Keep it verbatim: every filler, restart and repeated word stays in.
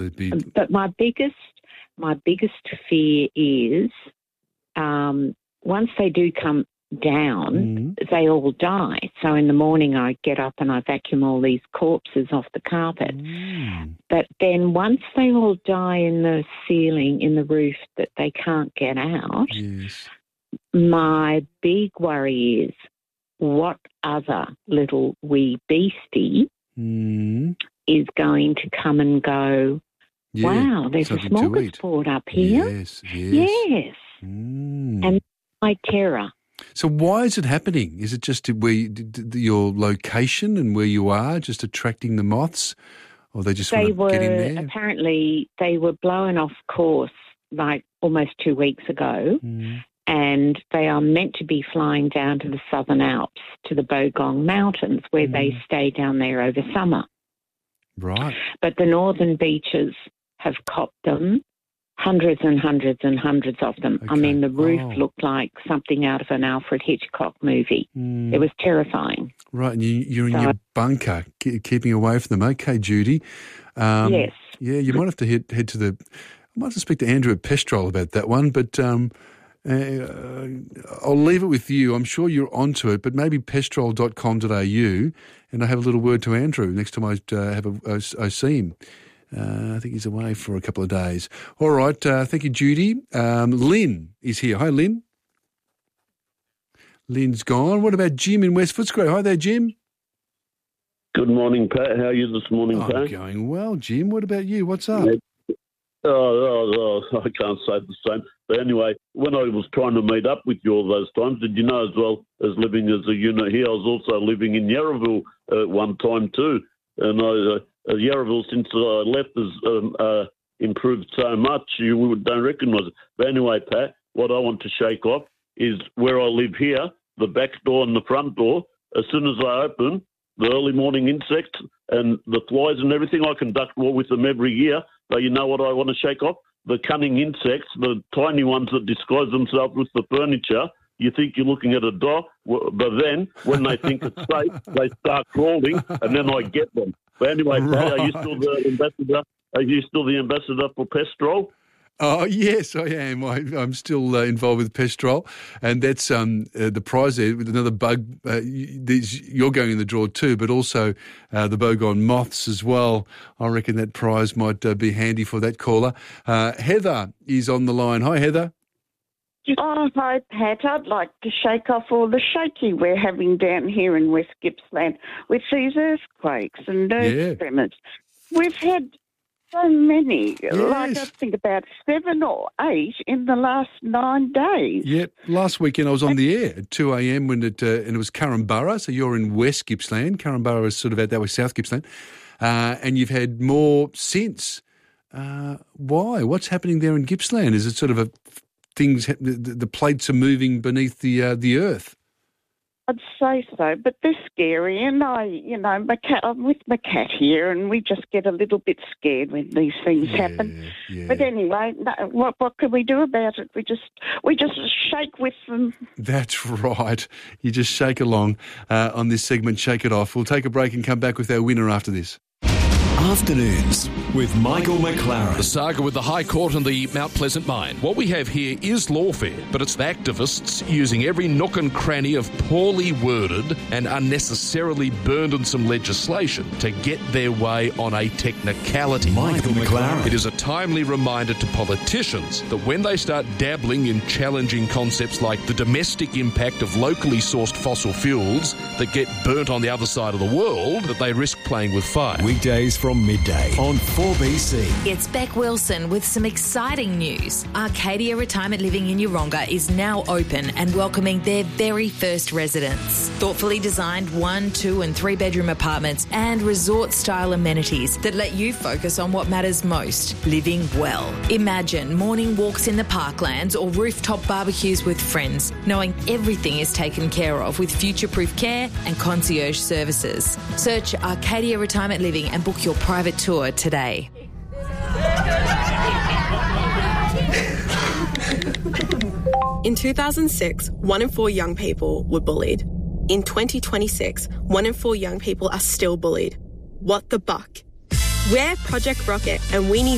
it'd be... But my biggest, my biggest fear is um, once they do come down, mm. they all die. So in the morning I get up and I vacuum all these corpses off the carpet. Mm. But then once they all die in the ceiling, in the roof that they can't get out, yes. my big worry is what other little wee beastie mm. is going to come and go, yeah, wow, there's a smorgasbord up here. Yes, yes. Yes. Mm. And my terror. So why is it happening? Is it just where you, your location and where you are just attracting the moths, or they just they want to were, get in there? Apparently they were blown off course like almost two weeks ago, mm. and they are meant to be flying down to the Southern Alps, to the Bogong Mountains, where mm. they stay down there over summer. Right. But the northern beaches have copped them. Hundreds and hundreds and hundreds of them. Okay. I mean, the roof oh. looked like something out of an Alfred Hitchcock movie. Mm. It was terrifying. Right, and you, you're in so, your bunker, keeping away from them. Okay, Judy. Um, yes. Yeah, you might have to head, head to the... I might have to speak to Andrew at Pestrol about that one, but um, uh, I'll leave it with you. I'm sure you're onto it, but maybe pestrol dot com dot a u, and I have a little word to Andrew next time I uh, have a, I, I see him. Uh, I think he's away for a couple of days. All right. Uh, thank you, Judy. Um, Lynn is here. Hi, Lynn. Lynn's gone. What about Jim in West Footscray? Hi there, Jim. Good morning, Pat. How are you this morning, I'm Pat? I'm going well, Jim. What about you? What's up? Yeah. Oh, oh, oh, I can't say the same. But anyway, when I was trying to meet up with you all those times, did you know as well as living as a unit here, I was also living in Yarraville at one time too. And I... Uh, Uh, Yarraville, since I left, has um, uh, improved so much, you don't recognise it. But anyway, Pat, what I want to shake off is where I live here, the back door and the front door, as soon as I open, the early morning insects and the flies and everything, I conduct war with them every year. But you know what I want to shake off? The cunning insects, the tiny ones that disguise themselves with the furniture. You think you're looking at a door, but then when they think it's safe, they start crawling, and then I get them. But anyway, right. Pat, are you still the ambassador? Are you still the ambassador for Pestrol? Oh yes, I am. I, I'm still uh, involved with Pestrol, and that's um, uh, the prize there with another bug. Uh, these, you're going in the draw too, but also uh, the Bogong moths as well. I reckon that prize might uh, be handy for that caller. Uh, Heather is on the line. Hi, Heather. Oh, hi, Pat. I'd like to shake off all the shaky we're having down here in West Gippsland with these earthquakes and earth yeah. tremors. We've had so many, yes. like I think about seven or eight in the last nine days. Yep. Last weekend I was on the air at two a.m. when it, uh, and it was Curramborough, so you're in West Gippsland. Curramborough is sort of out that way, South Gippsland. Uh, and you've had more since. Uh, why? What's happening there in Gippsland? Is it sort of a... Things, the, the plates are moving beneath the uh, the earth. I'd say so, but they're scary. And I, you know, my cat, I'm with my cat here, and we just get a little bit scared when these things yeah, happen. Yeah. But anyway, no, what what can we do about it? We just we just shake with them. That's right. You just shake along uh, on this segment. Shake it off. We'll take a break and come back with our winner after this. Afternoons with Michael McLaren. The saga with the High Court and the Mount Pleasant mine. What we have here is lawfare, but it's the activists using every nook and cranny of poorly worded and unnecessarily burdensome legislation to get their way on a technicality. Michael McLaren. It is a timely reminder to politicians that when they start dabbling in challenging concepts like the domestic impact of locally sourced fossil fuels that get burnt on the other side of the world, that they risk playing with fire. Weekdays from midday on four B C. It's Beck Wilson with some exciting news. Arcadia Retirement Living in Yeronga is now open and welcoming their very first residents. Thoughtfully designed one, two and three bedroom apartments and resort-style amenities that let you focus on what matters most, living well. Imagine morning walks in the parklands or rooftop barbecues with friends, knowing everything is taken care of with future-proof care and concierge services. Search Arcadia Retirement Living and book your private tour today. In two thousand six, one in four young people were bullied. In twenty twenty-six, one in four young people are still bullied. What the buck? We're Project Rocket and we need